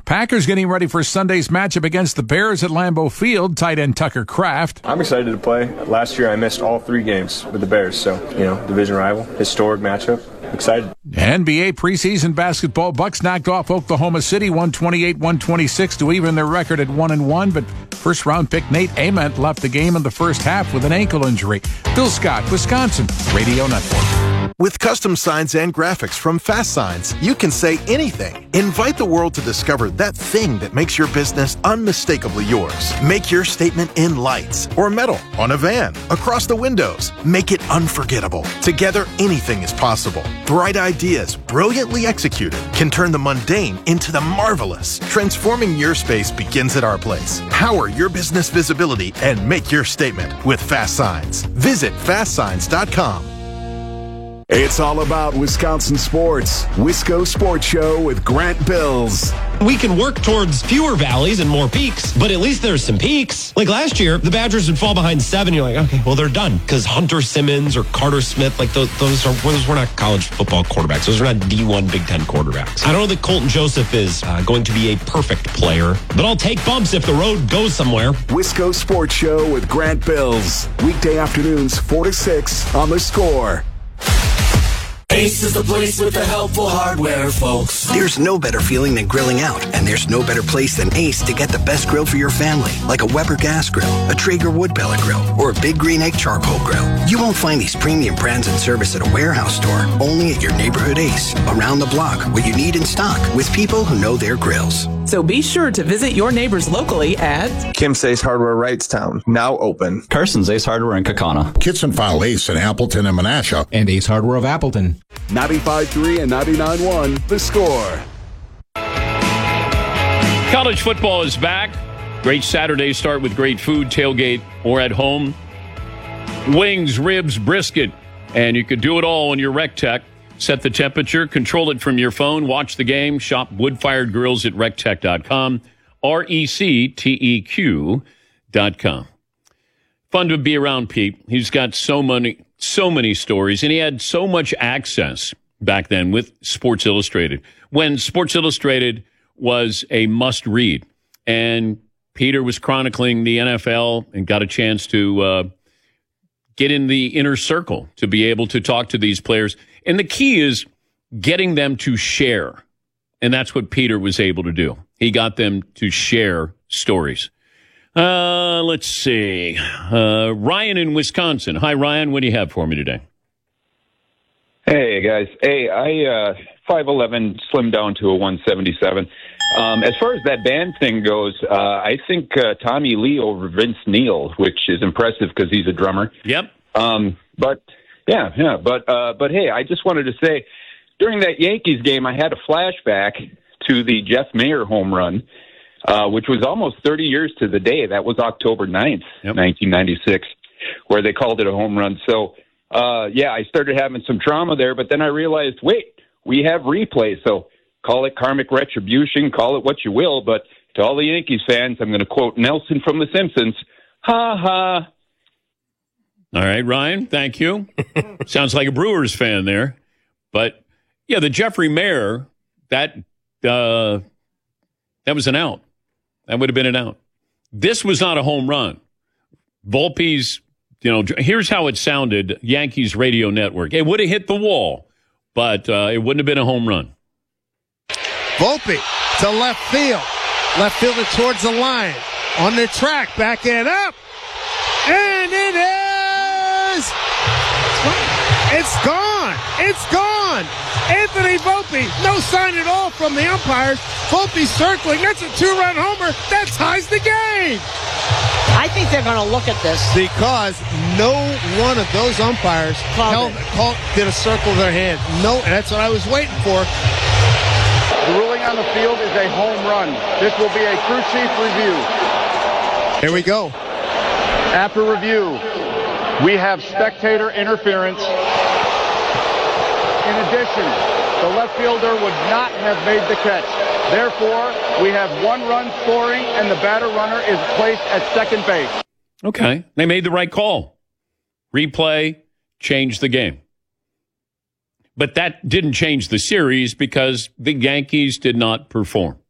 Packers getting ready for Sunday's matchup against the Bears at Lambeau Field. Tight end Tucker Kraft. I'm excited to play. Last year I missed all 3 games with the Bears, so, division rival, historic matchup. Excited. NBA preseason basketball. Bucks knocked off Oklahoma City 128-126 to even their record at 1-1, but first-round pick Nate Ament left the game in the first half with an ankle injury. Bill Scott, Wisconsin Radio Network. With custom signs and graphics from Fast Signs, you can say anything. Invite the world to discover that thing that makes your business unmistakably yours. Make your statement in lights or metal, on a van, across the windows. Make it unforgettable. Together, anything is possible. Bright ideas, brilliantly executed, can turn the mundane into the marvelous. Transforming your space begins at our place. Power your business visibility and make your statement with Fast Signs. Visit fastsigns.com. It's all about Wisconsin sports. Wisco Sports Show with Grant Bills. We can work towards fewer valleys and more peaks, but at least there's some peaks. Like last year, the Badgers would fall behind 7. You're like, okay, well, they're done. Because Hunter Simmons or Carter Smith, like those were not college football quarterbacks. Those are not D1 Big Ten quarterbacks. I don't know that Colton Joseph is going to be a perfect player, but I'll take bumps if the road goes somewhere. Wisco Sports Show with Grant Bills. Weekday afternoons, 4 to 6 on The Score. Ace is the place with the helpful hardware, folks. There's no better feeling than grilling out, and there's no better place than Ace to get the best grill for your family, like a Weber gas grill, a Traeger wood pellet grill, or a Big Green Egg charcoal grill. You won't find these premium brands and service at a warehouse store, only at your neighborhood Ace. Around the block, what you need in stock, with people who know their grills. So be sure to visit your neighbors locally at Kim's Ace Hardware Wrightstown, now open. Carson's Ace Hardware in Kaukauna. Kitson File Ace in Appleton and Menasha. And Ace Hardware of Appleton. 95.3 and 99.1, The Score. College football is back. Great Saturdays start with great food, tailgate, or at home. Wings, ribs, brisket, and you could do it all on your RecTech. Set the temperature, control it from your phone, watch the game, shop wood-fired grills at rectech.com, RecTeq.com. Fun to be around Pete. He's got so many stories, and he had so much access back then with Sports Illustrated, when Sports Illustrated was a must-read. And Peter was chronicling the NFL and got a chance to get in the inner circle to be able to talk to these players. And the key is getting them to share. And that's what Peter was able to do. He got them to share stories. Let's see. Ryan in Wisconsin. Hi, Ryan. What do you have for me today? Hey, guys. Hey, I 5'11", slimmed down to a 177. As far as that band thing goes, I think Tommy Lee over Vince Neil, which is impressive because he's a drummer. Yep. But hey, I just wanted to say, during that Yankees game, I had a flashback to the Jeff Mayer home run, which was almost 30 years to the day. That was October 9th, 1996, where they called it a home run. So, I started having some trauma there, but then I realized, wait, we have replay, so call it karmic retribution, call it what you will, but to all the Yankees fans, I'm going to quote Nelson from The Simpsons, ha ha. All right, Ryan, thank you. Sounds like a Brewers fan there. But, yeah, the Jeffrey Mayer, that was an out. That would have been an out. This was not a home run. Volpe's, here's how it sounded, Yankees radio network. It would have hit the wall, but it wouldn't have been a home run. Volpe to left field. Left fielder towards the line. On the track, back it up. And it is. It's gone. It's gone. Anthony Volpe, no sign at all from the umpires. Volpe circling. That's a 2-run homer. That ties the game. I think they're going to look at this. Because no one of those umpires did a circle of their hand. No, that's what I was waiting for. The ruling on the field is a home run. This will be a crew chief review. Here we go. After review, we have spectator interference. In addition, the left fielder would not have made the catch. Therefore, we have 1 run scoring, and the batter runner is placed at second base. Okay. They made the right call. Replay changed the game. But that didn't change the series because the Yankees did not perform.